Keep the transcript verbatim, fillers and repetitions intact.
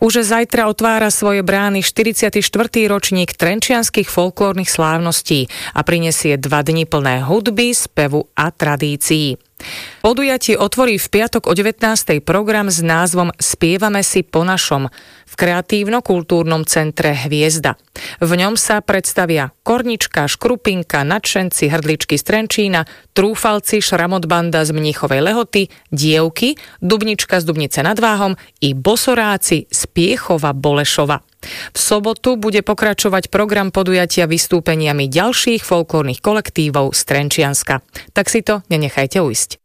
Už zajtra otvára svoje brány štyridsiaty štvrtý ročník trenčianskych folklórnych slávností a prinesie dva dni plné hudby, spevu a tradícií. Podujatie otvorí v piatok o devätnástej program s názvom Spievame si po našom v kreatívno-kultúrnom centre Hviezda. V ňom sa predstavia Kornička, Škrupinka, Nadšenci, Hrdličky z Trenčína, Trúfalci, Šramotbanda z Mníchovej Lehoty, Dievky, Dubnička z Dubnice nad Váhom i Bosoráci z Piechova Bolešova. V sobotu bude pokračovať program podujatia vystúpeniami ďalších folklórnych kolektívov z Trenčianska. Tak si to nenechajte ujsť.